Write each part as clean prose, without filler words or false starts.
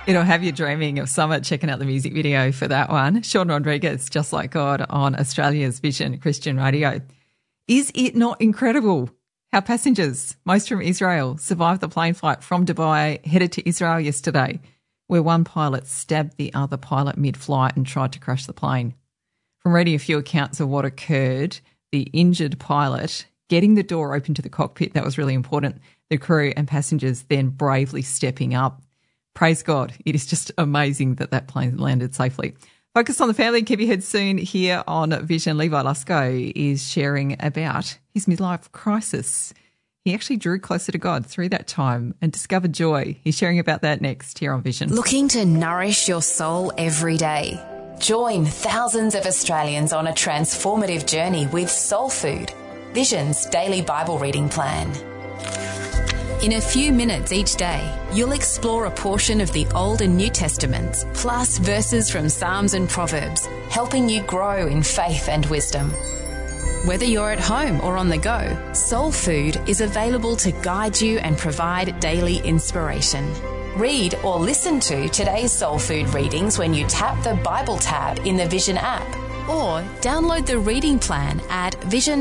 It'll have you dreaming of summer. Checking out the music video for that one. Sean Rodriguez, Just Like God, on Australia's Vision Christian Radio. Is it not incredible how passengers, most from Israel, survived the plane flight from Dubai, headed to Israel yesterday, where one pilot stabbed the other pilot mid-flight and tried to crash the plane? From reading a few accounts of what occurred, the injured pilot getting the door open to the cockpit, that was really important. The crew and passengers then bravely stepping up. Praise God. It is just amazing that plane landed safely. Focus on the family. Keep your head soon here on Vision. Levi Lusko is sharing about his midlife crisis. He actually drew closer to God through that time and discovered joy. He's sharing about that next here on Vision. Looking to nourish your soul every day? Join thousands of Australians on a transformative journey with Soul Food, Vision's daily Bible reading plan. In a few minutes each day, you'll explore a portion of the Old and New Testaments, plus verses from Psalms and Proverbs, helping you grow in faith and wisdom. Whether you're at home or on the go, Soul Food is available to guide you and provide daily inspiration. Read or listen to today's Soul Food readings when you tap the Bible tab in the Vision app, or download the reading plan at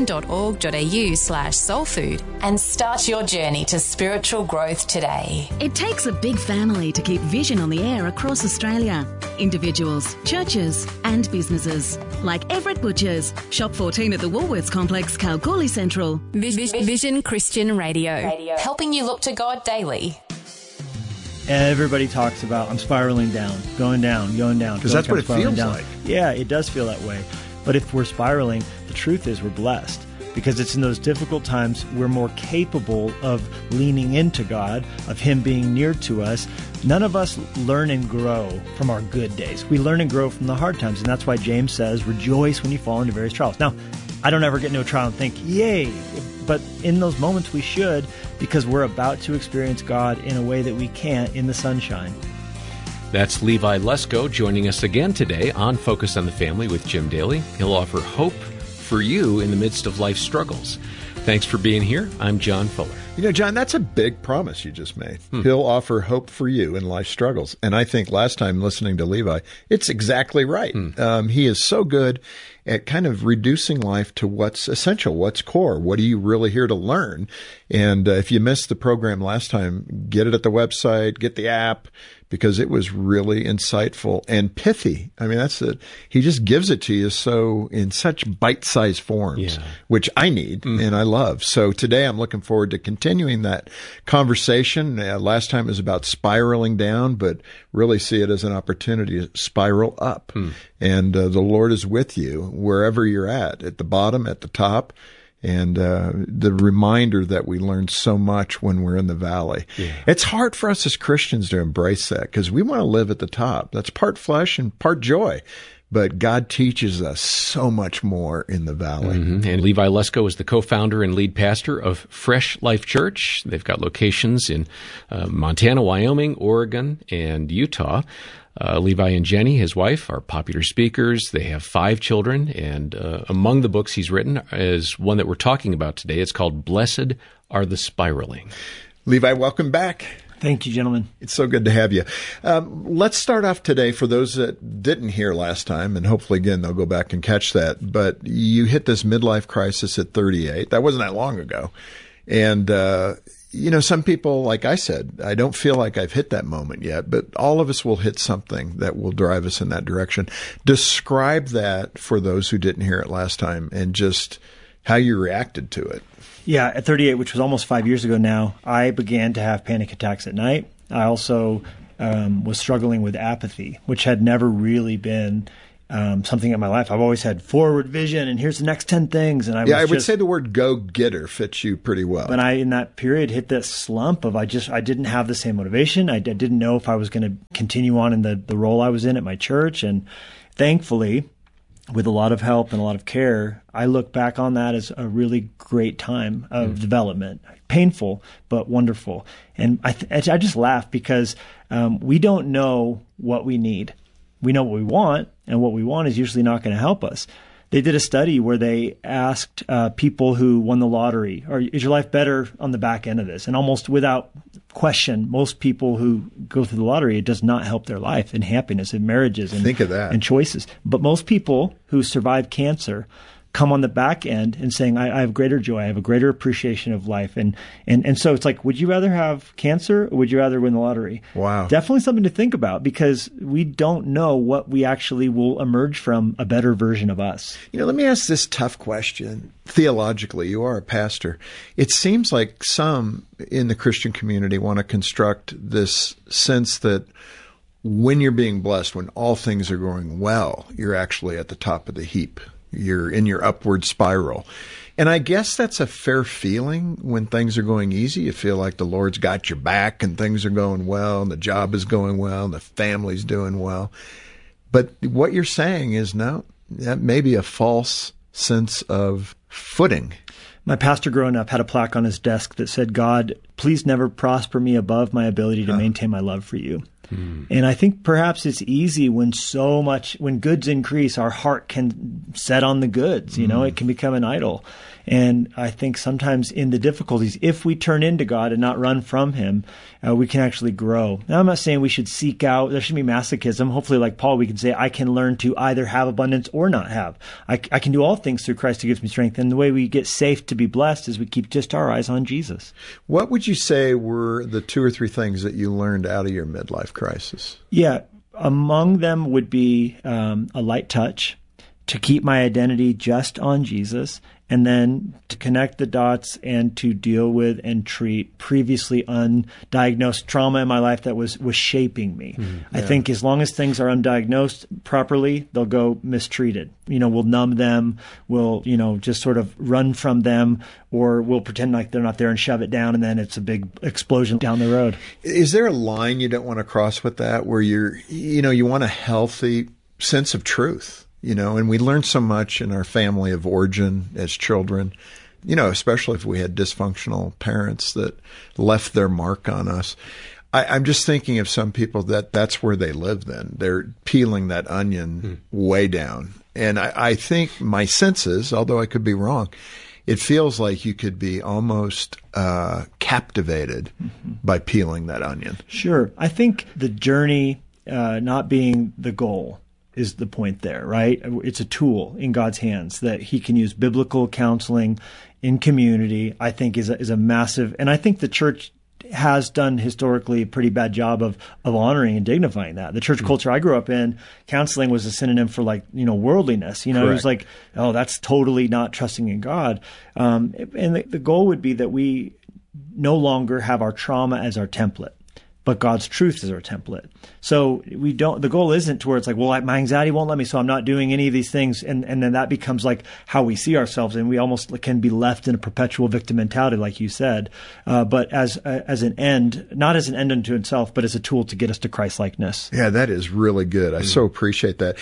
vision.org.au/soulfood and start your journey to spiritual growth today. It takes a big family to keep Vision on the air across Australia. Individuals, churches and businesses. Like Everett Butchers, Shop 14 at the Woolworths Complex, Kalgoorlie Central. Vision Christian Radio, helping you look to God daily. Everybody talks about, I'm spiraling down, going down. Because that's what it feels like. Yeah, it does feel that way. But if we're spiraling, the truth is we're blessed. Because it's in those difficult times we're more capable of leaning into God, of Him being near to us. None of us learn and grow from our good days. We learn and grow from the hard times. And that's why James says, rejoice when you fall into various trials. Now, I don't ever get into a trial and think, yay. But in those moments we should, because we're about to experience God in a way that we can't in the sunshine. That's Levi Lusko joining us again today on Focus on the Family with Jim Daly. He'll offer hope for you in the midst of life's struggles. Thanks for being here. I'm John Fuller. You know, John, that's a big promise you just made. He'll offer hope for you in life's struggles. And I think last time listening to Levi, it's exactly right. He is so good at kind of reducing life to what's essential, what's core. What are you really here to learn? And if you missed the program last time, get it at the website, get the app, because it was really insightful and pithy. I mean, that's it. He just gives it to you so in such bite-sized forms, which I need and I love. So today I'm looking forward to continuing that conversation. Last time it was about spiraling down, but really see it as an opportunity to spiral up. And the Lord is with you wherever you're at the bottom, at the top. And the reminder that we learn so much when we're in the valley. It's hard for us as Christians to embrace that because we want to live at the top. That's part flesh and part joy. But God teaches us so much more in the valley. And Levi Lusko is the co-founder and lead pastor of Fresh Life Church. They've got locations in Montana, Wyoming, Oregon, and Utah. Levi and Jenny, his wife, are popular speakers. They have 5 children, and among the books he's written is one that we're talking about today. It's called Blessed Are the Spiraling. Levi, welcome back. Thank you, gentlemen. It's so good to have you. Let's start off today for those that didn't hear last time, and hopefully, again, they'll go back and catch that. But you hit this midlife crisis at 38. That wasn't that long ago. And you know, some people, like I said, I don't feel like I've hit that moment yet, but all of us will hit something that will drive us in that direction. Describe that for those who didn't hear it last time and just how you reacted to it. Yeah, at 38, which was almost 5 years ago now, I began to have panic attacks at night. I also was struggling with apathy, which had never really been something in my life. I've always had forward vision and here's the next 10 things. And I would say the word go-getter fits you pretty well. When I, in that period, hit this slump of I didn't have the same motivation. I didn't know if I was going to continue on in the role I was in at my church. And thankfully, with a lot of help and a lot of care, I look back on that as a really great time of development. Painful, but wonderful. And I just laugh because we don't know what we need. We know what we want, and what we want is usually not going to help us. They did a study where they asked people who won the lottery, is your life better on the back end of this? And almost without question, most people who go through the lottery, it does not help their life and happiness and marriages and, think of that, and choices. But most people who survive cancer come on the back end and saying, I have greater joy, I have a greater appreciation of life. And so it's like, would you rather have cancer or would you rather win the lottery? Wow. Definitely something to think about, because we don't know what we actually will emerge from a better version of us. Let me ask this tough question. Theologically, you are a pastor. It seems like some in the Christian community want to construct this sense that when you're being blessed, when all things are going well, you're actually at the top of the heap. You're in your upward spiral. And I guess that's a fair feeling when things are going easy. You feel like the Lord's got your back and things are going well and the job is going well and the family's doing well. But what you're saying is, no, that may be a false sense of footing. My pastor growing up had a plaque on his desk that said, God, please never prosper me above my ability to maintain my love for you. And I think perhaps it's easy when goods increase, our heart can set on the goods, it can become an idol. And I think sometimes in the difficulties, if we turn into God and not run from him, we can actually grow. Now, I'm not saying we should seek out, there shouldn't be masochism. Hopefully, like Paul, we can say, I can learn to either have abundance or not have. I can do all things through Christ who gives me strength. And the way we get safe to be blessed is we keep just our eyes on Jesus. What would you say were the 2 or 3 things that you learned out of your midlife crisis? Yeah, among them would be a light touch, to keep my identity just on Jesus, and then to connect the dots and to deal with and treat previously undiagnosed trauma in my life that was shaping me. I think as long as things are undiagnosed properly, they'll go mistreated. We'll numb them, we'll, just sort of run from them, or we'll pretend like they're not there and shove it down, and then it's a big explosion down the road. Is there a line you don't want to cross with that, where you want a healthy sense of truth? And we learn so much in our family of origin as children, especially if we had dysfunctional parents that left their mark on us. I'm just thinking of some people that's where they live then. They're peeling that onion way down. And I think my sense is, although I could be wrong, it feels like you could be almost captivated by peeling that onion. Sure. I think the journey not being the goal is the point there, right? It's a tool in God's hands that he can use. Biblical counseling in community, I think, is a massive, and I think the church has done historically a pretty bad job of honoring and dignifying that. The church culture I grew up in, counseling was a synonym for worldliness. It was like, oh, that's totally not trusting in God. And the goal would be that we no longer have our trauma as our template, but God's truth is our template. So the goal isn't to where it's like, well, my anxiety won't let me, so I'm not doing any of these things. And then that becomes like how we see ourselves. And we almost can be left in a perpetual victim mentality, like you said, but as an end, not as an end unto itself, but as a tool to get us to Christ-likeness. Yeah, that is really good. I so appreciate that.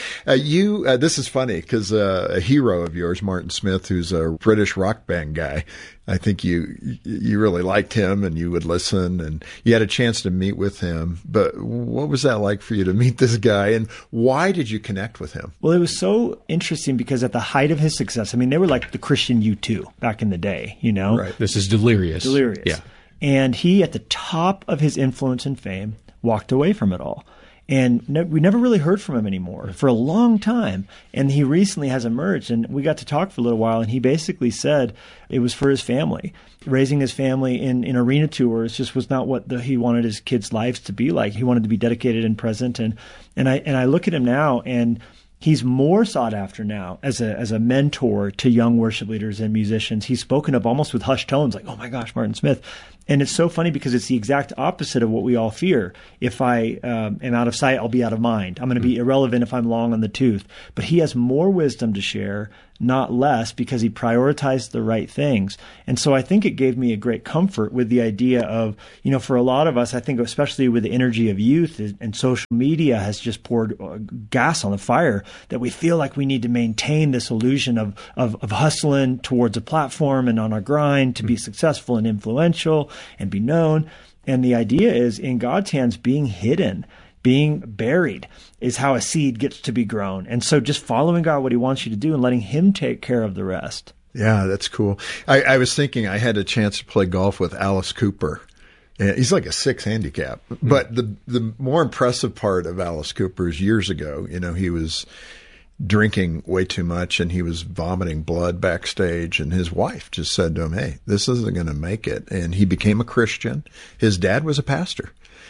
This is funny because a hero of yours, Martin Smith, who's a British rock band guy, I think you really liked him and you would listen and you had a chance to meet with him. But what was that like for you to meet this guy, and why did you connect with him? Well, it was so interesting because at the height of his success, they were like the Christian U2 back in the day, Right. This is Delirious. Delirious. Yeah. And he, at the top of his influence and fame, walked away from it all. And we never really heard from him anymore for a long time. And he recently has emerged, and we got to talk for a little while, and he basically said it was for his family. Raising his family in arena tours just was not what he wanted his kids' lives to be like. He wanted to be dedicated and present. And I look at him now, and he's more sought after now as a mentor to young worship leaders and musicians. He's spoken of almost with hushed tones, like, oh my gosh, Martin Smith. And it's so funny because it's the exact opposite of what we all fear. If I am out of sight, I'll be out of mind. I'm going to be irrelevant if I'm long on the tooth. But he has more wisdom to share, not less, because he prioritized the right things. And so I think it gave me a great comfort with the idea of, for a lot of us, I think especially with the energy of youth and social media has just poured gas on the fire, that we feel like we need to maintain this illusion of hustling towards a platform and on our grind to be successful and influential and be known. And the idea is, in God's hands, being hidden, being buried is how a seed gets to be grown. And so just following God, what he wants you to do, and letting him take care of the rest. Yeah, that's cool. I was thinking I had a chance to play golf with Alice Cooper. And he's like a 6 handicap. But the more impressive part of Alice Cooper is years ago, he was drinking way too much and he was vomiting blood backstage, and his wife just said to him, "Hey, this isn't going to make it." And he became a Christian. His dad was a pastor.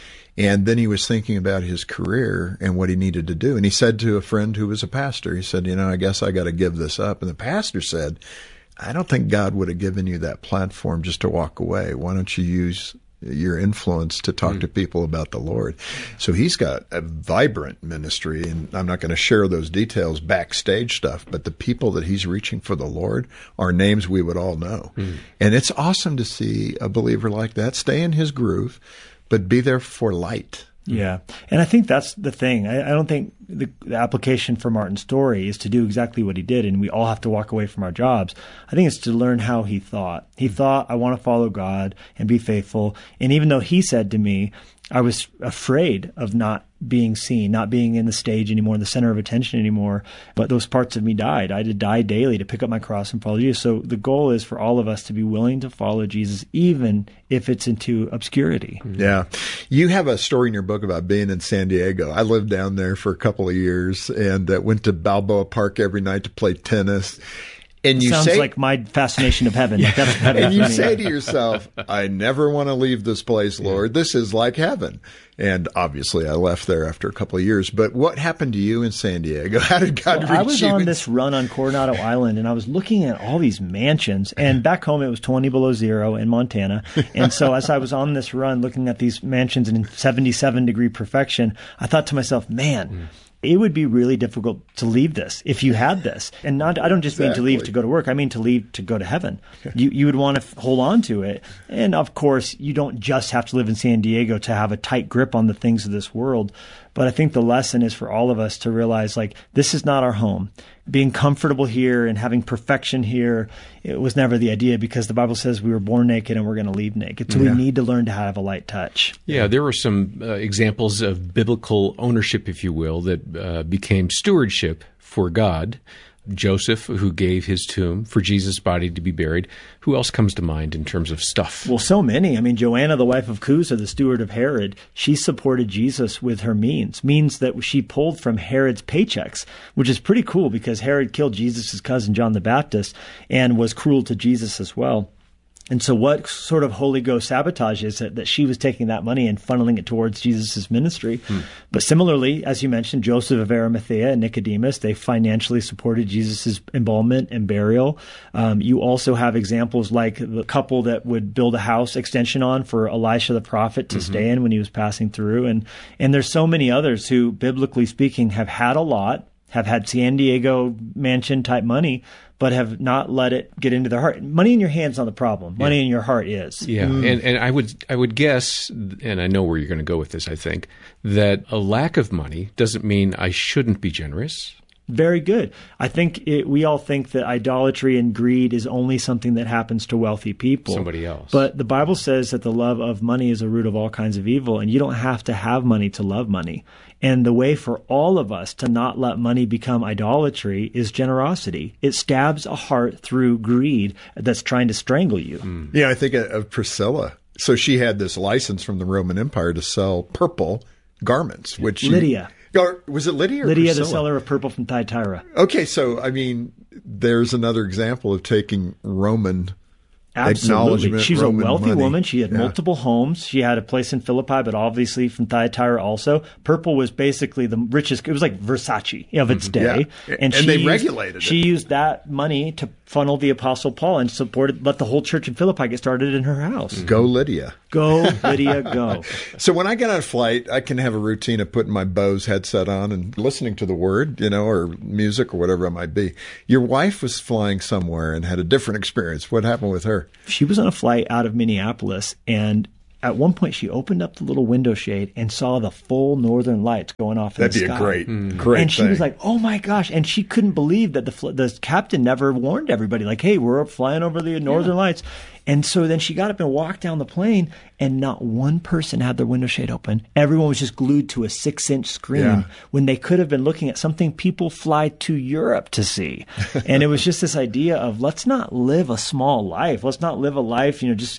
And then he was thinking about his career and what he needed to do. And he said to a friend who was a pastor, he said, "I guess I got to give this up." And the pastor said, "I don't think God would have given you that platform just to walk away. Why don't you use your influence to talk to people about the Lord?" So he's got a vibrant ministry, and I'm not going to share those details, backstage stuff, but the people that he's reaching for the Lord are names we would all know. And it's awesome to see a believer like that stay in his groove, but be there for light. Yeah. And I think that's the thing. I don't think the application for Martin's story is to do exactly what he did and we all have to walk away from our jobs. I think it's to learn how he thought. He thought, "I want to follow God and be faithful." And even though he said to me, I was afraid of not being seen, not being in the stage anymore, the center of attention anymore. But those parts of me died. I had to die daily to pick up my cross and follow Jesus. So the goal is for all of us to be willing to follow Jesus, even if it's into obscurity. Yeah. You have a story in your book about being in San Diego. I lived down there for a couple of years and went to Balboa Park every night to play tennis. And you sounds like my fascination of heaven. Like that's and you say to yourself, "I never want to leave this place, Lord. This is like heaven." And obviously I left there after a couple of years. But what happened to you in San Diego? How did God reach you? I was on this run on Coronado Island, and I was looking at all these mansions. And back home it was 20 below zero in Montana. And so as I was on this run looking at these mansions in 77-degree perfection, I thought to myself, man, it would be really difficult to leave this if you had this. And I don't just mean to leave to go to work. I mean to leave to go to heaven. You would want to hold on to it. And of course, you don't just have to live in San Diego to have a tight grip on the things of this world. But I think the lesson is for all of us to realize, this is not our home. Being comfortable here and having perfection here, it was never the idea, because the Bible says we were born naked and we're going to leave naked. So we need to learn to have a light touch. Yeah, there were some examples of biblical ownership, if you will, that became stewardship for God. Joseph, who gave his tomb for Jesus' body to be buried. Who else comes to mind in terms of stuff? Well, so many. I mean, Joanna, the wife of Chuza, the steward of Herod, she supported Jesus with her means that she pulled from Herod's paychecks, which is pretty cool because Herod killed Jesus' cousin, John the Baptist, and was cruel to Jesus as well. And so what sort of Holy Ghost sabotage is it that she was taking that money and funneling it towards Jesus' ministry? But similarly, as you mentioned, Joseph of Arimathea and Nicodemus, they financially supported Jesus' embalmment and burial. You also have examples like the couple that would build a house extension on for Elisha the prophet to stay in when he was passing through. And there's so many others who, biblically speaking, have had a lot, have had San Diego mansion type money, but have not let it get into their heart. Money in your hand's not the problem. Money in your heart is. Yeah, and I would guess, and I know where you're going to go with this, I think, that a lack of money doesn't mean I shouldn't be generous. Very good. I think we all think that idolatry and greed is only something that happens to wealthy people. Somebody else. But the Bible says that the love of money is a root of all kinds of evil, and you don't have to have money to love money. And the way for all of us to not let money become idolatry is generosity. It stabs a heart through greed that's trying to strangle you. Yeah, I think of Priscilla. So she had this license from the Roman Empire to sell purple garments, which Lydia. Was it Lydia or Lydia, Priscilla? the seller of purple from Thyatira. Okay, so, I mean, there's another example of taking Roman Absolutely. She's Roman a wealthy money. woman. She had multiple homes. She had a place in Philippi, but obviously from Thyatira also. Purple was basically the richest. It was like Versace of its day. Yeah. And they regulated it. She used that money to funnel the Apostle Paul and let the whole church in Philippi get started in her house. Go Lydia. Go, Lydia, go. So when I get on a flight, I can have a routine of putting my Bose headset on and listening to the word, or music or whatever it might be. Your wife was flying somewhere and had a different experience. What happened with her? She was on a flight out of Minneapolis, and at one point she opened up the little window shade and saw the full northern lights going off in the sky. That'd be a great and she thing. was like, oh my gosh. And she couldn't believe that the captain never warned everybody, like, hey, we're flying over the northern lights. And so then she got up and walked down the plane, and not one person had their window shade open. Everyone was just glued to a 6-inch screen when they could have been looking at something people fly to Europe to see. And it was just this idea of, let's not live a small life. Let's not live a life, just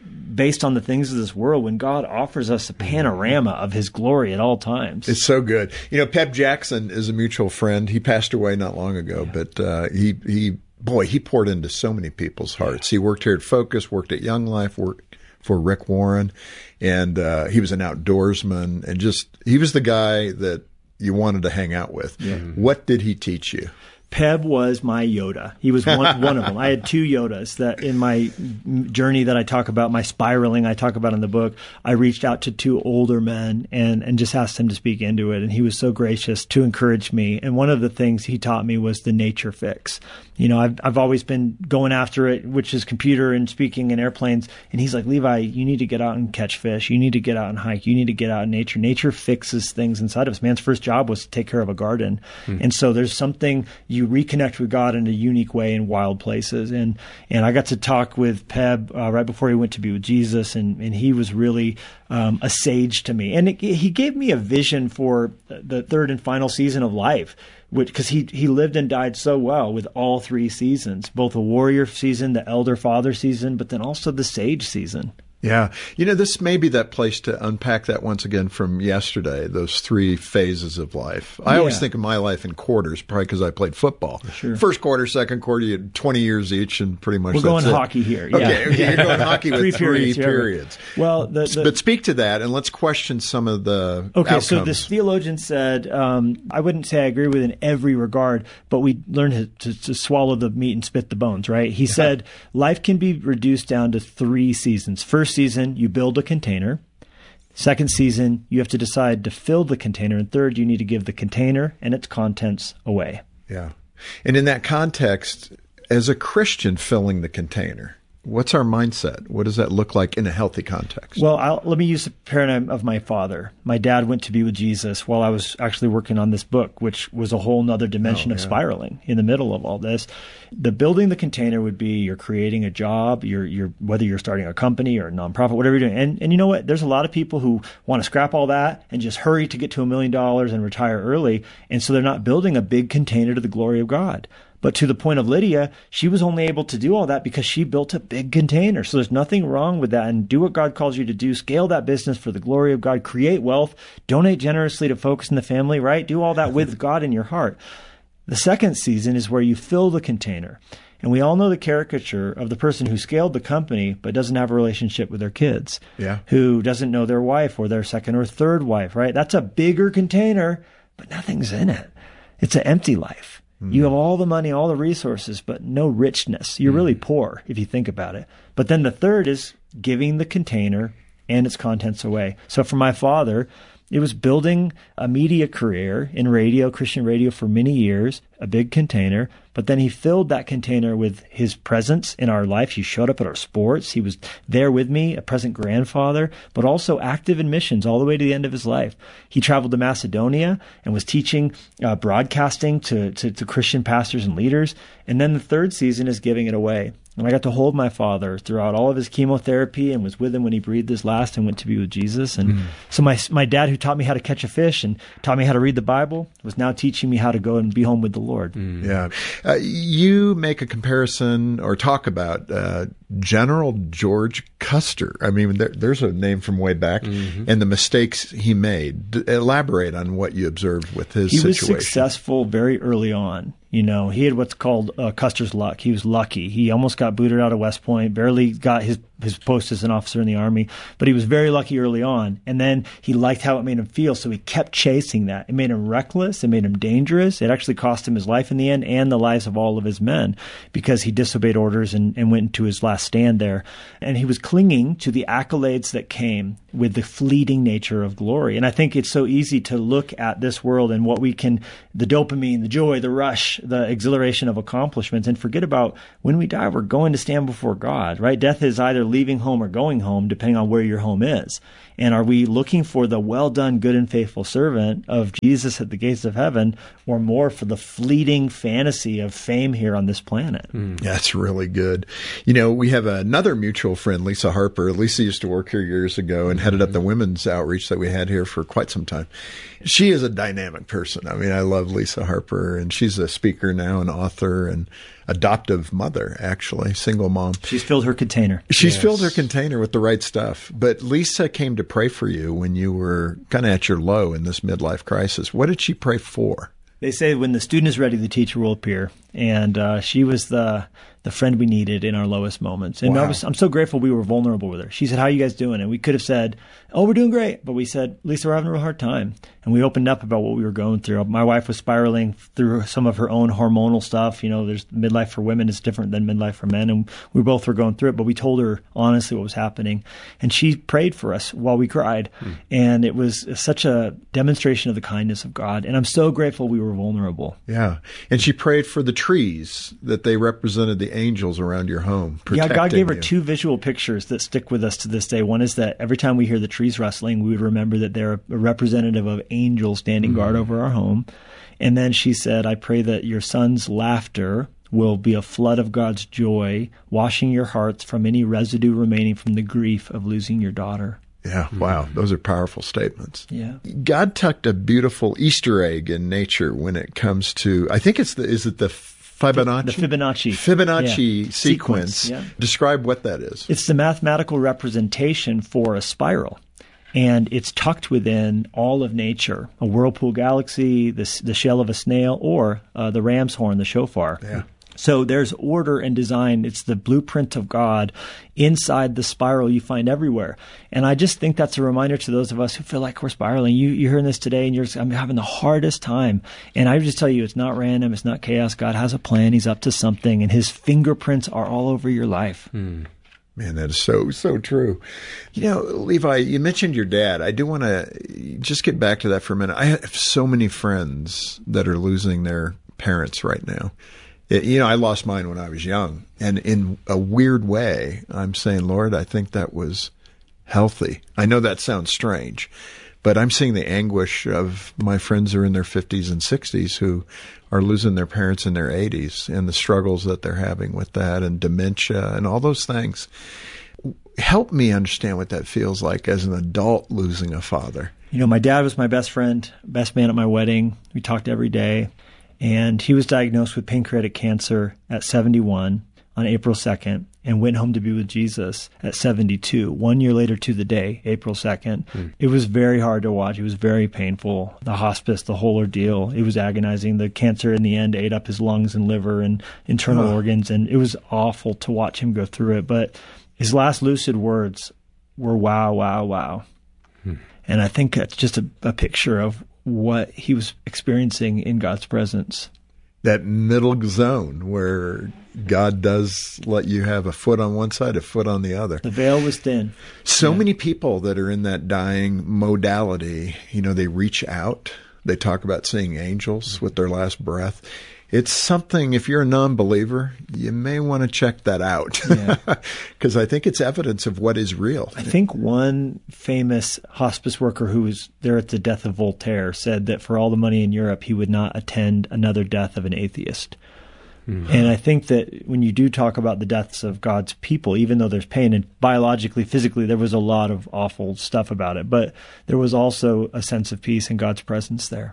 based on the things of this world when God offers us a panorama of his glory at all times. It's so good. Peb Jackson is a mutual friend. He passed away not long ago, but he poured into so many people's hearts. He worked here at Focus, worked at Young Life, worked for Rick Warren, and he was an outdoorsman, and he was the guy that you wanted to hang out with. Yeah. What did he teach you? Peb was my Yoda. He was one of them. I had two Yodas that in my journey that I talk about, my spiraling I talk about in the book, I reached out to two older men and just asked them to speak into it. And he was so gracious to encourage me. And one of the things he taught me was the nature fix. I've always been going after it, which is computer and speaking and airplanes. And he's like, Levi, you need to get out and catch fish. You need to get out and hike. You need to get out in nature. Nature fixes things inside of us. Man's first job was to take care of a garden. And so there's something you reconnect with God in a unique way in wild places. And I got to talk with Peb right before he went to be with Jesus, and he was really a sage to me. And he gave me a vision for the third and final season of life, because he lived and died so well with all three seasons, both the warrior season, the elder father season, but then also the sage season. Yeah. This may be that place to unpack that once again from yesterday, those three phases of life. I always think of my life in quarters, probably because I played football. Sure. First quarter, second quarter, you had 20 years each, and pretty much We're going hockey here. Yeah. Okay, you're going hockey with three periods. Well, but speak to that, and let's question some of the outcomes. So this theologian said, I wouldn't say I agree with in every regard, but we learn to swallow the meat and spit the bones, right? He said, life can be reduced down to three seasons. First season, you build a container. Second season, you have to decide to fill the container. And third, you need to give the container and its contents away. Yeah. And in that context, as a Christian filling the container, what's our mindset? What does that look like in a healthy context? Well, let me use the paradigm of my father. My dad went to be with Jesus while I was actually working on this book, which was a whole nother dimension of spiraling in the middle of all this. The building the container would be you're creating a job, you're whether you're starting a company or a nonprofit, whatever you're doing. And you know what? There's a lot of people who want to scrap all that and just hurry to get to $1 million and retire early. And so they're not building a big container to the glory of God. But to the point of Lydia, she was only able to do all that because she built a big container. So there's nothing wrong with that. And do what God calls you to do. Scale that business for the glory of God. Create wealth. Donate generously to Focus in the Family, right? Do all that with God in your heart. The second season is where you fill the container. And we all know the caricature of the person who scaled the company but doesn't have a relationship with their kids. Yeah. Who doesn't know their wife or their second or third wife, right? That's a bigger container, but nothing's in it. It's an empty life. You have all the money, all the resources, but no richness. You're really poor if you think about it. But then the third is giving the container and its contents away. So for my father, it was building a media career in radio, Christian radio for many years, a big container. But then he filled that container with his presence in our life. He showed up at our sports. He was there with me, a present grandfather, but also active in missions all the way to the end of his life. He traveled to Macedonia and was teaching broadcasting to Christian pastors and leaders. And then the third season is giving it away. And I got to hold my father throughout all of his chemotherapy and was with him when he breathed his last and went to be with Jesus. And so my dad, who taught me how to catch a fish and taught me how to read the Bible, was now teaching me how to go and be home with the Lord. Yeah. You make a comparison or talk about General George Custer. I mean, there's a name from way back, and the mistakes he made. Elaborate on what you observed with his situation. He was successful very early on. You know, he had what's called Custer's luck. He was lucky. He almost got booted out of West Point, barely got his post as an officer in the Army, but he was very lucky early on. And then he liked how it made him feel, so he kept chasing that. It made him reckless. It made him dangerous. It actually cost him his life in the end and the lives of all of his men because he disobeyed orders and went into his last stand there. And he was clinging to the accolades that came with the fleeting nature of glory. And I think it's so easy to look at this world and what we can, the dopamine, the joy, the rush, the exhilaration of accomplishments, and forget about when we die, we're going to stand before God, right? Death is either leaving home or going home, depending on where your home is. And are we looking for the well done, good and faithful servant of Jesus at the gates of heaven, or more for the fleeting fantasy of fame here on this planet? That's really good. You know, we have another mutual friend, Lisa Harper. Lisa used to work here years ago and headed up the women's outreach that we had here for quite some time. She is a dynamic person. I mean, I love Lisa Harper, and she's a speaker speaker now, an author, and adoptive mother, actually, single mom. She's filled her container. She's filled her container with the right stuff. But Lisa came to pray for you when you were kind of at your low in this midlife crisis. What did she pray for? They say when the student is ready, the teacher will appear. And she was the friend we needed in our lowest moments. And Wow. I'm so grateful we were vulnerable with her. She said, "How are you guys doing?" And we could have said, "Oh, we're doing great." But we said, "Lisa, we're having a real hard time." And we opened up about what we were going through. My wife was spiraling through some of her own hormonal stuff. There's midlife for women is different than midlife for men. And we both were going through it. But we told her honestly what was happening. And she prayed for us while we cried. And it was such a demonstration of the kindness of God. And I'm so grateful we were vulnerable. Yeah. And she prayed for the trees, that they represented the angels around your home. Yeah, God gave her you. 2 visual pictures that stick with us to this day. One is that every time we hear the trees rustling, we would remember that they're a representative of angels standing guard over our home. And then she said, "I pray that your son's laughter will be a flood of God's joy, washing your hearts from any residue remaining from the grief of losing your daughter." Yeah, wow. Those are powerful statements. Yeah. God tucked a beautiful Easter egg in nature when it comes to, I think is it the Fibonacci? The Fibonacci. Fibonacci Yeah. sequence. Yeah. Describe what that is. It's the mathematical representation for a spiral. And it's tucked within all of nature, a whirlpool galaxy, the shell of a snail, or the ram's horn, the shofar. Yeah. So there's order and design. It's the blueprint of God inside the spiral you find everywhere. And I just think that's a reminder to those of us who feel like we're spiraling. You're hearing this today and I'm having the hardest time. And I just tell you, it's not random. It's not chaos. God has a plan. He's up to something. And his fingerprints are all over your life. Man, that is so true. Levi, you mentioned your dad. I do want to just get back to that for a minute. I have so many friends that are losing their parents right now. I lost mine when I was young. And in a weird way, I'm saying, Lord, I think that was healthy. I know that sounds strange, but I'm seeing the anguish of my friends who are in their 50s and 60s who are losing their parents in their 80s and the struggles that they're having with that and dementia and all those things. Help me understand what that feels like as an adult losing a father. My dad was my best friend, best man at my wedding. We talked every day. And he was diagnosed with pancreatic cancer at 71 on April 2nd and went home to be with Jesus at 72, 1 year later to the day, April 2nd. It was very hard to watch. It was very painful. The hospice, the whole ordeal, it was agonizing. The cancer in the end ate up his lungs and liver and internal organs, and it was awful to watch him go through it. But his last lucid words were, "Wow, wow, wow." And I think that's just a picture of what he was experiencing in God's presence. That middle zone where God does let you have a foot on one side, a foot on the other. The veil was thin. So many people that are in that dying modality, they reach out. They talk about seeing angels with their last breath. It's something, if you're a non-believer, you may want to check that out. Because I think it's evidence of what is real. I think one famous hospice worker who was there at the death of Voltaire said that for all the money in Europe, he would not attend another death of an atheist. And I think that when you do talk about the deaths of God's people, even though there's pain and biologically, physically, there was a lot of awful stuff about it, but there was also a sense of peace and God's presence there.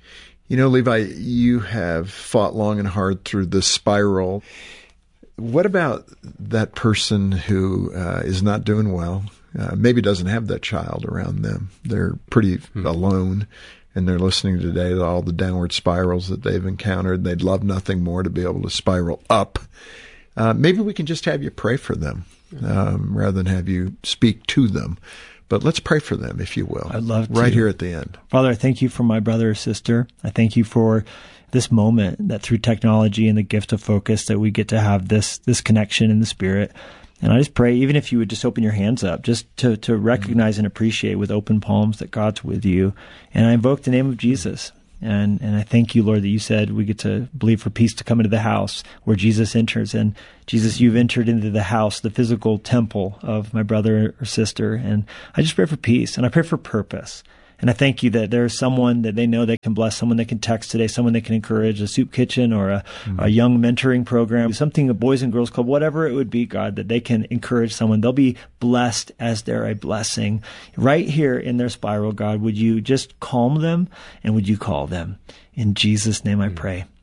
Levi, you have fought long and hard through the spiral. What about that person who is not doing well, maybe doesn't have that child around them? They're pretty alone, and they're listening today to all the downward spirals that they've encountered. They'd love nothing more to be able to spiral up. Maybe we can just have you pray for them rather than have you speak to them. But let's pray for them, if you will. I'd love to. Right here at the end. Father, I thank you for my brother or sister. I thank you for this moment that through technology and the gift of focus that we get to have this connection in the Spirit. And I just pray, even if you would just open your hands up, just to recognize and appreciate with open palms that God's with you. And I invoke the name of Jesus. And I thank you, Lord, that you said we get to believe for peace to come into the house where Jesus enters. And Jesus, you've entered into the house, the physical temple of my brother or sister. And I just pray for peace, and I pray for purpose. And I thank you that there's someone that they know they can bless, someone they can text today, someone they can encourage, a soup kitchen or a young mentoring program, something, a Boys and Girls Club, whatever it would be, God, that they can encourage someone. They'll be blessed as they're a blessing. Right here in their spiral, God, would you just calm them and would you call them? In Jesus' name I pray.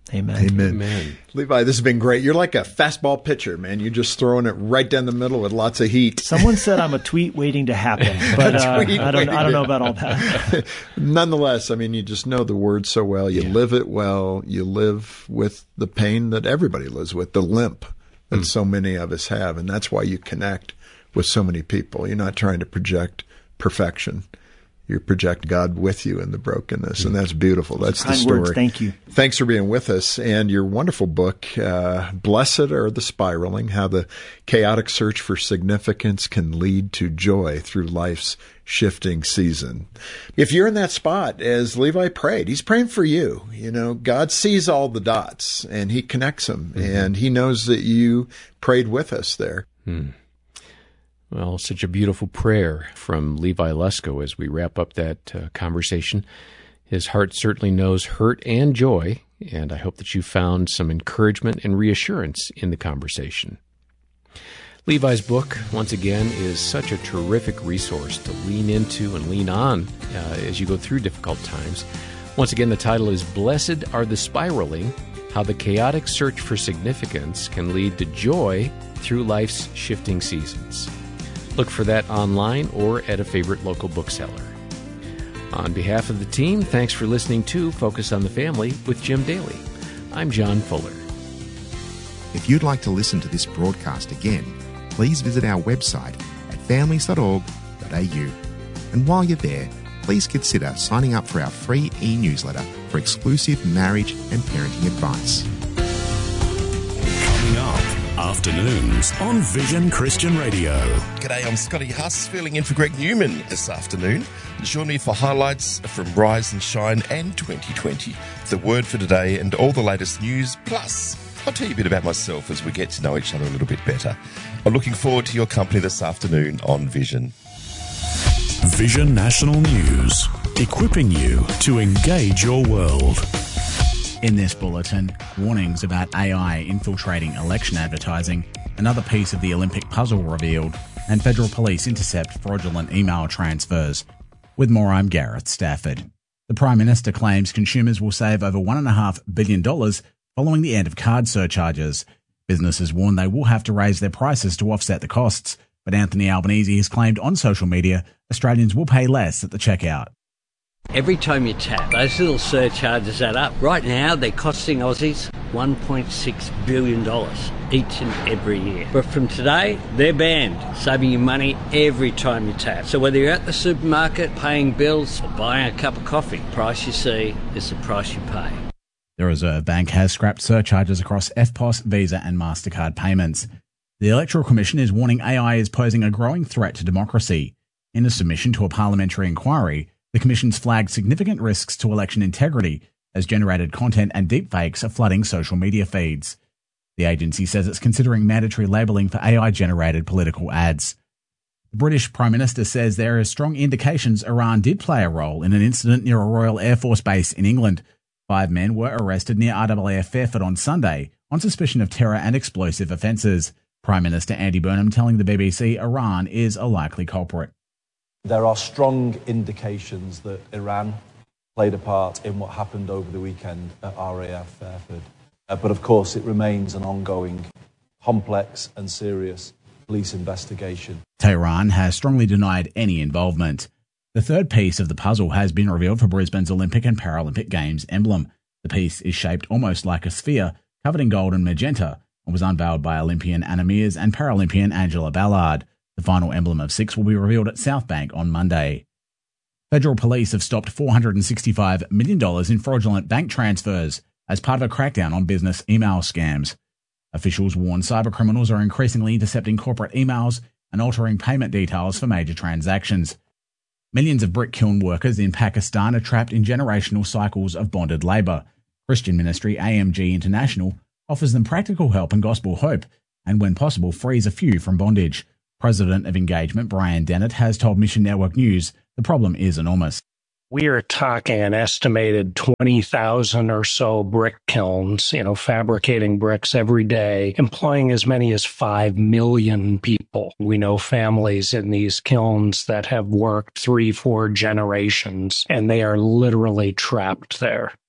Amen. Amen. Levi, this has been great. You're like a fastball pitcher, man. You're just throwing it right down the middle with lots of heat. Someone said I'm a tweet waiting to happen, but I don't know about all that. Nonetheless, I mean, you just know the word so well. You live it well. You live with the pain that everybody lives with, the limp that so many of us have, and that's why you connect with so many people. You're not trying to project perfection. You project God with you in the brokenness, and that's beautiful. That's the story. Words. Thank you. Thanks for being with us. And your wonderful book, Blessed Are the Spiraling, How the Chaotic Search for Significance Can Lead to Joy Through Life's Shifting Season. If you're in that spot, as Levi prayed, he's praying for you. You know, God sees all the dots, and he connects them, and he knows that you prayed with us there. Well, such a beautiful prayer from Levi Lusko as we wrap up that conversation. His heart certainly knows hurt and joy, and I hope that you found some encouragement and reassurance in the conversation. Levi's book, once again, is such a terrific resource to lean into and lean on as you go through difficult times. Once again, the title is Blessed Are the Spiraling, How the Chaotic Search for Significance Can Lead to Joy Through Life's Shifting Seasons. Look for that online or at a favorite local bookseller. On behalf of the team, thanks for listening to Focus on the Family with Jim Daly. I'm John Fuller. If you'd like to listen to this broadcast again, please visit our website at families.org.au. And while you're there, please consider signing up for our free e-newsletter for exclusive marriage and parenting advice. Coming up, afternoons on Vision Christian Radio. G'day, I'm Scotty Huss, filling in for Greg Newman this afternoon. Join me for highlights from Rise and Shine and 2020, the word for today and all the latest news. Plus, I'll tell you a bit about myself as we get to know each other a little bit better. I'm looking forward to your company this afternoon on Vision. Vision National News, equipping you to engage your world. In this bulletin, warnings about AI infiltrating election advertising, another piece of the Olympic puzzle revealed, and federal police intercept fraudulent email transfers. With more, I'm Gareth Stafford. The Prime Minister claims consumers will save over $1.5 billion following the end of card surcharges. Businesses warn they will have to raise their prices to offset the costs, but Anthony Albanese has claimed on social media Australians will pay less at the checkout. Every time you tap, those little surcharges add up. Right now, they're costing Aussies $1.6 billion each and every year. But from today, they're banned, saving you money every time you tap. So whether you're at the supermarket, paying bills, or buying a cup of coffee, the price you see is the price you pay. The Reserve Bank has scrapped surcharges across EFTPOS, Visa and MasterCard payments. The Electoral Commission is warning AI is posing a growing threat to democracy. In a submission to a parliamentary inquiry, the Commission's flagged significant risks to election integrity as generated content and deepfakes are flooding social media feeds. The agency says it's considering mandatory labelling for AI-generated political ads. The British Prime Minister says there are strong indications Iran did play a role in an incident near a Royal Air Force base in England. 5 men were arrested near RAAF Fairford on Sunday on suspicion of terror and explosive offences. Prime Minister Andy Burnham telling the BBC Iran is a likely culprit. There are strong indications that Iran played a part in what happened over the weekend at RAF Fairford. But of course, it remains an ongoing, complex and serious police investigation. Tehran has strongly denied any involvement. The third piece of the puzzle has been revealed for Brisbane's Olympic and Paralympic Games emblem. The piece is shaped almost like a sphere, covered in gold and magenta, and was unveiled by Olympian Anna Mears and Paralympian Angela Ballard. The final emblem of 6 will be revealed at South Bank on Monday. Federal police have stopped $465 million in fraudulent bank transfers as part of a crackdown on business email scams. Officials warn cybercriminals are increasingly intercepting corporate emails and altering payment details for major transactions. Millions of brick kiln workers in Pakistan are trapped in generational cycles of bonded labour. Christian ministry AMG International offers them practical help and gospel hope, and when possible frees a few from bondage. President of Engagement Brian Dennett has told Mission Network News the problem is enormous. We are talking an estimated 20,000 or so brick kilns, fabricating bricks every day, employing as many as 5 million people. We know families in these kilns that have worked 3-4 generations, and they are literally trapped there.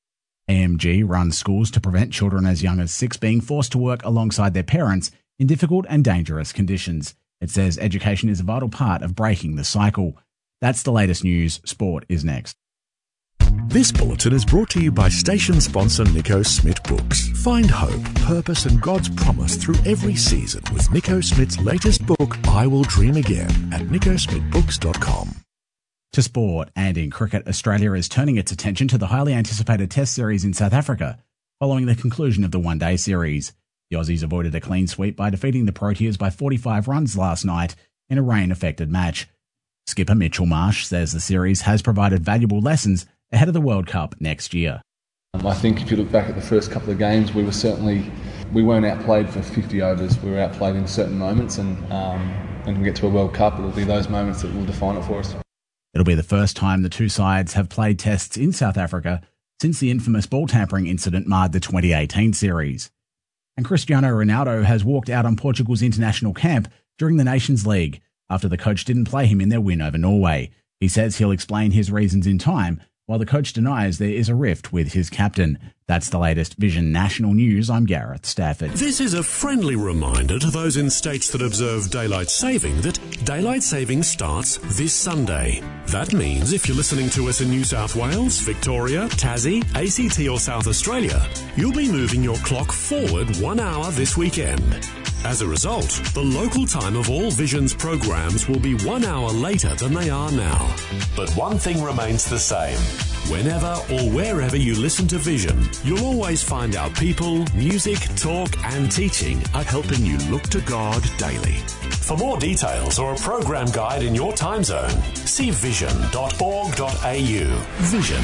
AMG runs schools to prevent children as young as 6 being forced to work alongside their parents in difficult and dangerous conditions. It says education is a vital part of breaking the cycle. That's the latest news. Sport is next. This bulletin is brought to you by station sponsor Nico Smith Books. Find hope, purpose and God's promise through every season with Nico Smith's latest book, I Will Dream Again, at nicosmithbooks.com. To sport, and in cricket, Australia is turning its attention to the highly anticipated Test series in South Africa following the conclusion of the one-day series. The Aussies avoided a clean sweep by defeating the Proteas by 45 runs last night in a rain-affected match. Skipper Mitchell Marsh says the series has provided valuable lessons ahead of the World Cup next year. I think if you look back at the first couple of games, we weren't outplayed for 50 overs. We were outplayed in certain moments, and when we get to a World Cup, it'll be those moments that will define it for us. It'll be the first time the two sides have played tests in South Africa since the infamous ball tampering incident marred the 2018 series. And Cristiano Ronaldo has walked out on Portugal's international camp during the Nations League after the coach didn't play him in their win over Norway. He says he'll explain his reasons in time, while the coach denies there is a rift with his captain. That's the latest Vision National News. I'm Gareth Stafford. This is a friendly reminder to those in states that observe daylight saving that daylight saving starts this Sunday. That means if you're listening to us in New South Wales, Victoria, Tassie, ACT or South Australia, you'll be moving your clock forward 1 hour this weekend. As a result, the local time of all Vision's programs will be 1 hour later than they are now. But one thing remains the same. Whenever or wherever you listen to Vision, you'll always find our people, music, talk and teaching are helping you look to God daily. For more details or a program guide in your time zone, see vision.org.au. Vision.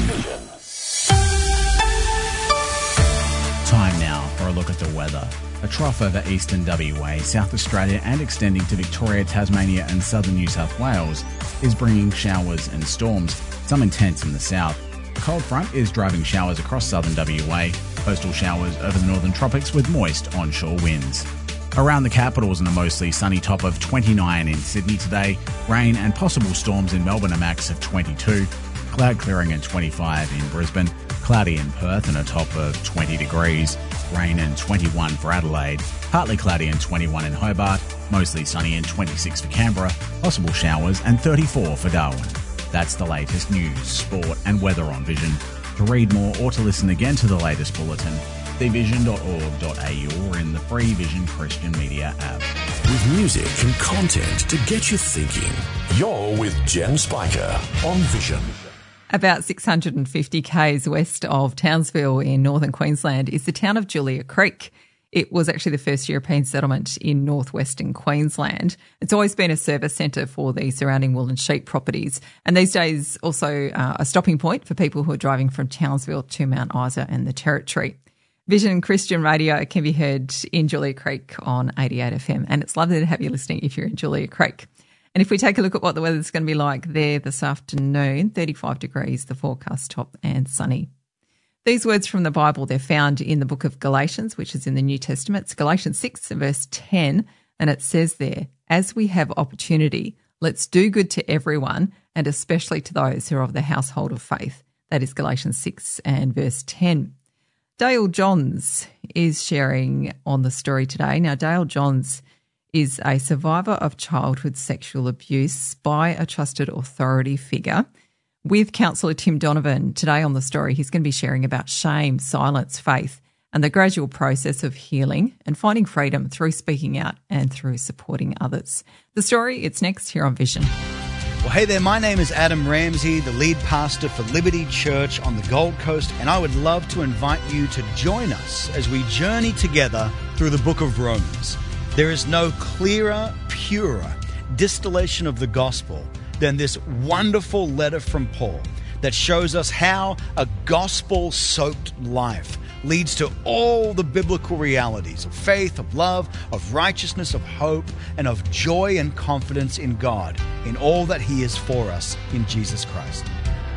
Time now for a look at the weather. A trough over eastern WA, South Australia and extending to Victoria, Tasmania and southern New South Wales is bringing showers and storms, some intense in the south. A cold front is driving showers across southern WA, coastal showers over the northern tropics with moist onshore winds. Around the capitals and a mostly sunny top of 29 in Sydney today, rain and possible storms in Melbourne a max of 22, cloud clearing and 25 in Brisbane, cloudy in Perth and a top of 20 degrees, rain and 21 for Adelaide, partly cloudy and 21 in Hobart, mostly sunny and 26 for Canberra, possible showers and 34 for Darwin. That's the latest news, sport and weather on Vision. To read more or to listen again to the latest bulletin, see vision.org.au or in the free Vision Christian Media app. With music and content to get you thinking, you're with Jen Spiker on Vision. About 650 k's west of Townsville in northern Queensland is the town of Julia Creek. It was actually the first European settlement in northwestern Queensland. It's always been a service centre for the surrounding wool and sheep properties, and these days also a stopping point for people who are driving from Townsville to Mount Isa and the Territory. Vision Christian Radio can be heard in Julia Creek on 88 FM, and it's lovely to have you listening if you're in Julia Creek. And if we take a look at what the weather's going to be like there this afternoon, 35 degrees, the forecast top and sunny. These words from the Bible, they're found in the book of Galatians, which is in the New Testament. It's Galatians 6 verse 10, and it says there, as we have opportunity, let's do good to everyone, and especially to those who are of the household of faith. That is Galatians 6 and verse 10. Dale Johns is sharing on the story today. Now, Dale Johns is a survivor of childhood sexual abuse by a trusted authority figure. With counsellor Tim Donovan today on the story, he's going to be sharing about shame, silence, faith, and the gradual process of healing and finding freedom through speaking out and through supporting others. The story, it's next here on Vision. Well, hey there, my name is Adam Ramsey, the lead pastor for Liberty Church on the Gold Coast, and I would love to invite you to join us as we journey together through the book of Romans. There is no clearer, purer distillation of the gospel than this wonderful letter from Paul that shows us how a gospel-soaked life leads to all the biblical realities of faith, of love, of righteousness, of hope, and of joy and confidence in God, in all that He is for us in Jesus Christ.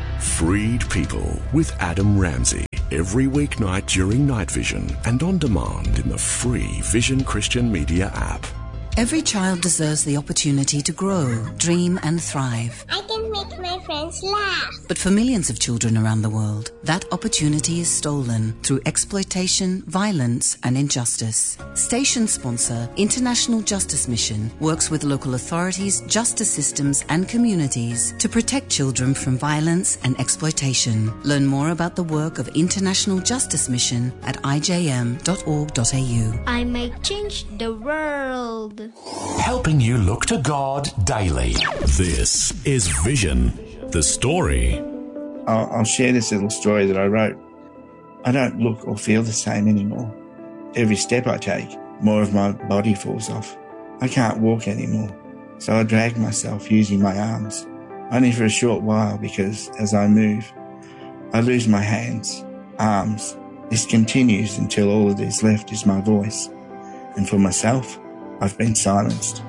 Freed People with Adam Ramsey. Every weeknight during Night Vision and on demand in the free Vision Christian Media app. Every child deserves the opportunity to grow, dream and thrive. I can and make my friends laugh. But for millions of children around the world, that opportunity is stolen through exploitation, violence and injustice. Station sponsor International Justice Mission works with local authorities, justice systems and communities to protect children from violence and exploitation. Learn more about the work of International Justice Mission at ijm.org.au. I might change the world. Helping you look to God daily. This is Vision, the story. I'll share this little story that I wrote. I don't look or feel the same anymore. Every step I take, more of my body falls off. I can't walk anymore, so I drag myself using my arms, only for a short while because as I move, I lose my hands, arms. This continues until all that is left is my voice. And for myself, I've been silenced.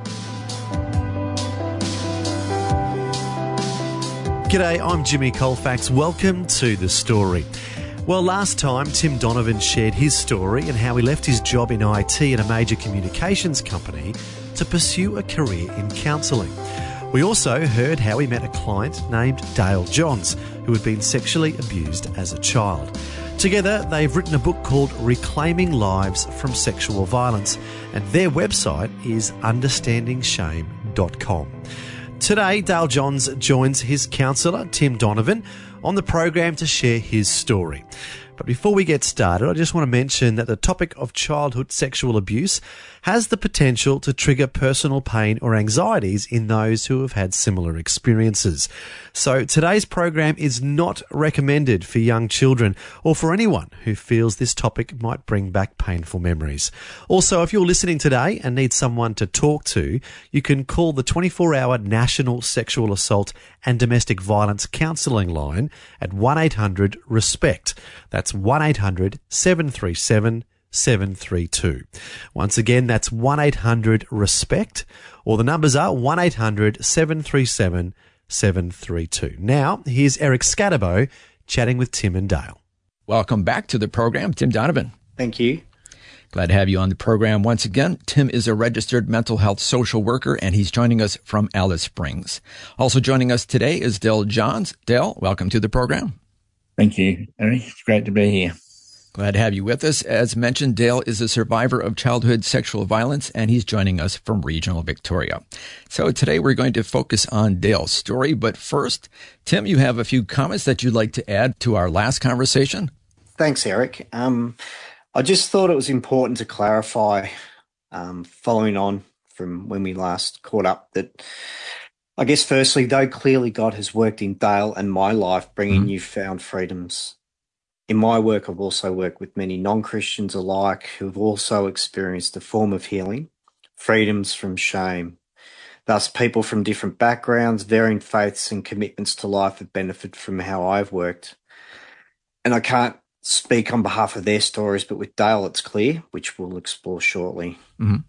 G'day, I'm Jimmy Colfax. Welcome to The Story. Well, last time Tim Donovan shared his story and how he left his job in IT at a major communications company to pursue a career in counselling. We also heard how he met a client named Dale Johns, who had been sexually abused as a child. Together, they've written a book called Reclaiming Lives from Sexual Violence, and their website is understandingshame.com. Today, Dale Johns joins his counsellor, Tim Donovan, on the program to share his story. But before we get started, I just want to mention that the topic of childhood sexual abuse has the potential to trigger personal pain or anxieties in those who have had similar experiences. So today's program is not recommended for young children or for anyone who feels this topic might bring back painful memories. Also, if you're listening today and need someone to talk to, you can call the 24-hour National Sexual Assault and Domestic Violence Counselling line at 1-800-RESPECT. That's 1-800-737-732. Once again, that's 1-800-RESPECT, or the numbers are 1-800-737-732. Now, here's Eric Scatterbo chatting with Tim and Dale. Welcome back to the program, Tim Donovan. Thank you. Glad to have you on the program once again. Tim is a registered mental health social worker, and he's joining us from Alice Springs. Also joining us today is Dale Johns. Dale, welcome to the program. Thank you, Eric. It's great to be here. Glad to have you with us. As mentioned, Dale is a survivor of childhood sexual violence, and he's joining us from regional Victoria. So today we're going to focus on Dale's story. But first, Tim, you have a few comments that you'd like to add to our last conversation? Thanks, Eric. I just thought it was important to clarify, following on from when we last caught up, that I guess firstly, though clearly God has worked in Dale and my life, bringing newfound freedoms, in my work I've also worked with many non-Christians alike who have also experienced a form of healing, freedoms from shame. Thus, people from different backgrounds, varying faiths and commitments to life have benefited from how I've worked. And I can't speak on behalf of their stories, but with Dale it's clear, which we'll explore shortly.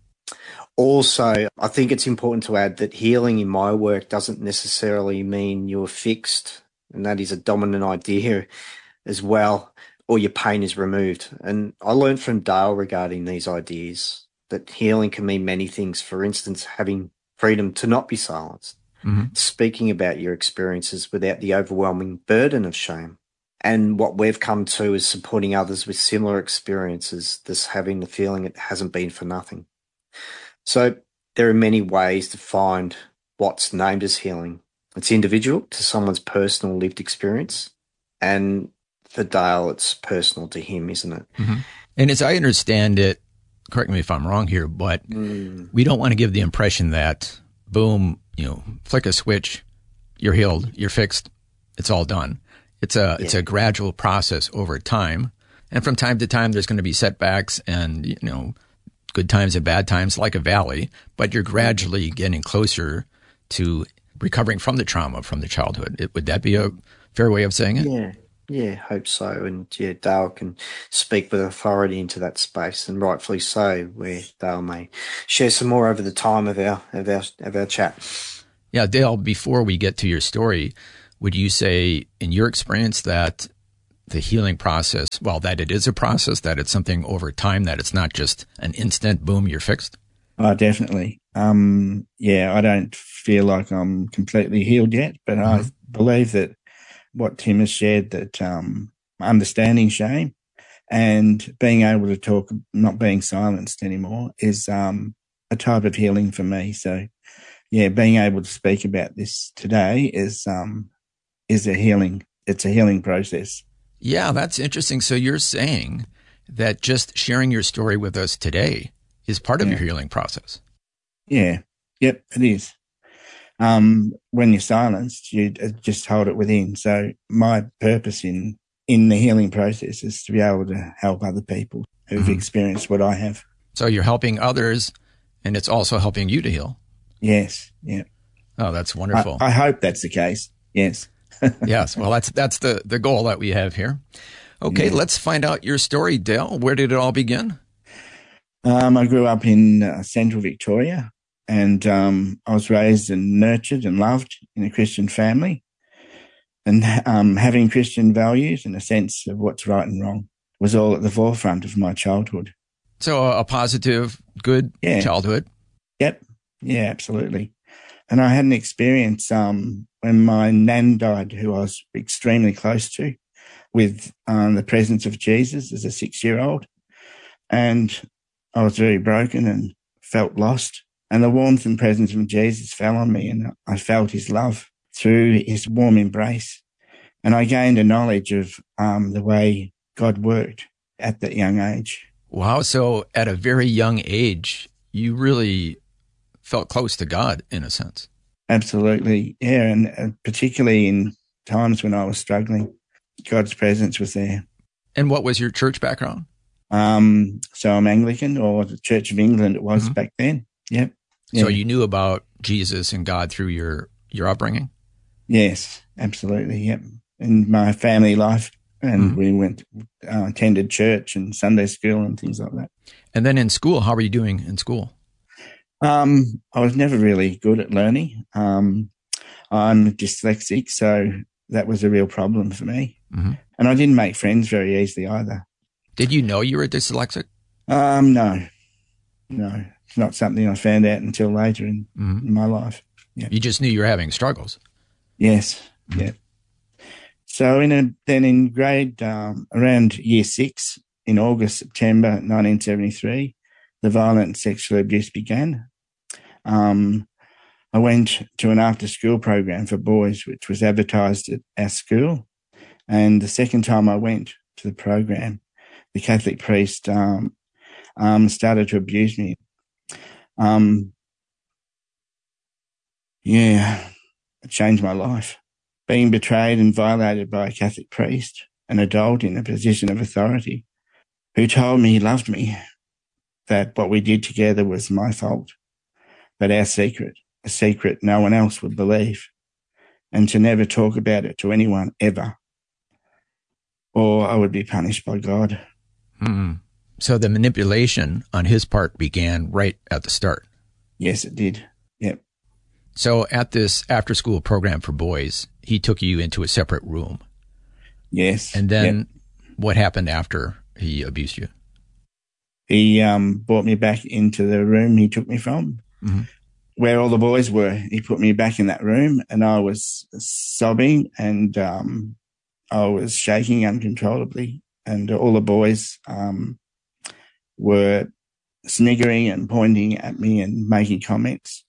Also, I think it's important to add that healing in my work doesn't necessarily mean you're fixed, and that is a dominant idea as well, or your pain is removed. And I learned from Dale regarding these ideas that healing can mean many things. For instance, having freedom to not be silenced, speaking about your experiences without the overwhelming burden of shame. And what we've come to is supporting others with similar experiences, thus having the feeling it hasn't been for nothing. So there are many ways to find what's named as healing. It's individual to someone's personal lived experience, and for Dale, it's personal to him, isn't it? And as I understand it, correct me if I'm wrong here, but we don't want to give the impression that, boom, flick a switch, you're healed, you're fixed, it's all done. It's a gradual process over time. And from time to time, there's going to be setbacks and, good times and bad times, like a valley, but you're gradually getting closer to recovering from the trauma from the childhood. Would that be a fair way of saying it? Yeah, hope so. And Dale can speak with authority into that space, and rightfully so, where Dale may share some more over the time of our chat. Yeah, Dale, before we get to your story, would you say, in your experience, that the healing process, that it is a process, that it's something over time, that it's not just an instant, boom, you're fixed? Oh, definitely. I don't feel like I'm completely healed yet, but I believe that what Tim has shared, that understanding shame and being able to talk, not being silenced anymore, is a type of healing for me. So, yeah, being able to speak about this today is a healing. It's a healing process. Yeah, that's interesting. So you're saying that just sharing your story with us today is part of your healing process. Yeah. Yep, it is. When you're silenced, you just hold it within. So my purpose in the healing process is to be able to help other people who've experienced what I have. So you're helping others, and it's also helping you to heal. Yes. Yeah. Oh, that's wonderful. I hope that's the case. Yes. Yes. Well, that's the goal that we have here. Okay, let's find out your story, Dale. Where did it all begin? I grew up in central Victoria, and I was raised and nurtured and loved in a Christian family. And having Christian values and a sense of what's right and wrong was all at the forefront of my childhood. So a positive, good childhood. Yep. Yeah, absolutely. And I had an experience when my nan died, who I was extremely close to, with the presence of Jesus as a 6-year-old. And I was very broken and felt lost. And the warmth and presence of Jesus fell on me, and I felt his love through his warm embrace. And I gained a knowledge of the way God worked at that young age. Wow. So at a very young age, you really felt close to God in a sense. Absolutely. Yeah. And particularly in times when I was struggling, God's presence was there. And what was your church background? So I'm Anglican, or the Church of England it was back then. Yep. Yeah. So you knew about Jesus and God through your upbringing? Yes, absolutely. Yep. In my family life, and we attended church and Sunday school and things like that. And then in school, how were you doing in school? I was never really good at learning. I'm dyslexic, so that was a real problem for me. And I didn't make friends very easily either. Did you know you were dyslexic? No. It's not something I found out until later in my life. Yeah. You just knew you were having struggles. Yes. Yeah. So then in grade around year 6, in August, September 1973, the violent sexual abuse began. I went to an after-school program for boys, which was advertised at our school. And the second time I went to the program, the Catholic priest started to abuse me. It changed my life. Being betrayed and violated by a Catholic priest, an adult in a position of authority, who told me he loved me, that what we did together was my fault, but our secret, a secret no one else would believe, and to never talk about it to anyone ever, or I would be punished by God. So the manipulation on his part began right at the start. Yes, it did. Yep. So at this after-school program for boys, he took you into a separate room. Yes. And then what happened after he abused you? He brought me back into the room he took me from, where all the boys were. He put me back in that room, and I was sobbing, and I was shaking uncontrollably, and all the boys were sniggering and pointing at me and making comments.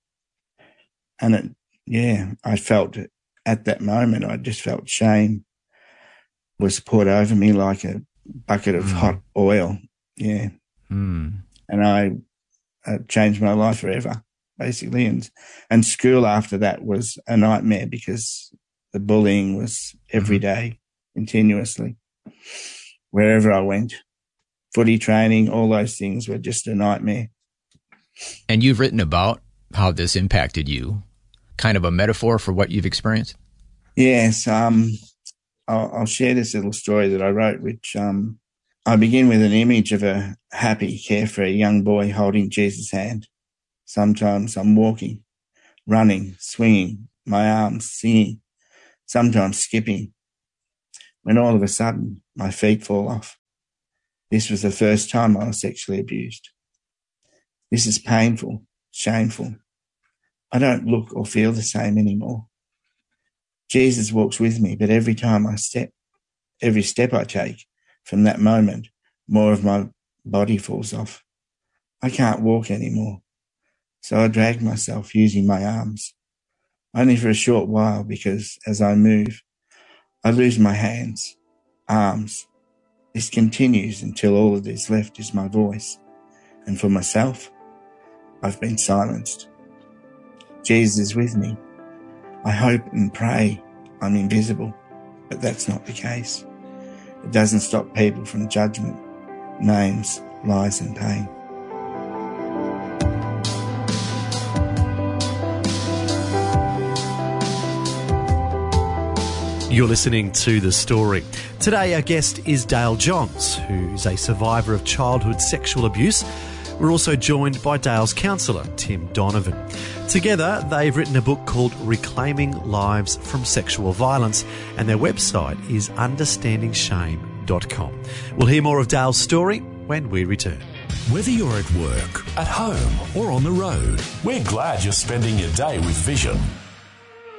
And I felt at that moment, I just felt shame was poured over me like a bucket of hot oil. Yeah. And I changed my life forever, basically. And school after that was a nightmare because the bullying was every day, continuously, wherever I went. Footy training, all those things were just a nightmare. And you've written about how this impacted you, kind of a metaphor for what you've experienced? Yes. I'll share this little story that I wrote, which I begin with an image of a happy, carefree young boy holding Jesus' hand. Sometimes I'm walking, running, swinging my arms, singing, sometimes skipping, when all of a sudden my feet fall off. This was the first time I was sexually abused. This is painful, shameful. I don't look or feel the same anymore. Jesus walks with me, but every step I take from that moment, more of my body falls off. I can't walk anymore, so I drag myself using my arms, only for a short while, because as I move, I lose my hands, arms. This continues until all that is left is my voice, and for myself, I've been silenced. Jesus is with me. I hope and pray I'm invisible, but that's not the case. It doesn't stop people from judgment, names, lies and pain. You're listening to The Story. Today our guest is Dale Johns, who's a survivor of childhood sexual abuse. We're also joined by Dale's counsellor, Tim Donovan. Together, they've written a book called Reclaiming Lives from Sexual Violence, and their website is understandingshame.com. We'll hear more of Dale's story when we return. Whether you're at work, at home or on the road, we're glad you're spending your day with Vision.